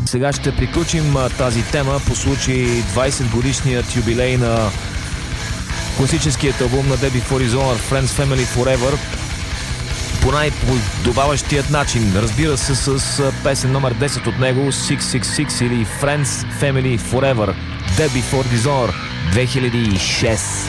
Сега ще приключим тази тема по случай 20 годишният юбилей на класическият албум на Debbie for Dishonor Friends Family Forever по най-подобаващият начин. Разбира се, с песен номер 10 от него, 666 или Friends Family Forever, Debbie for Dishonor 2006.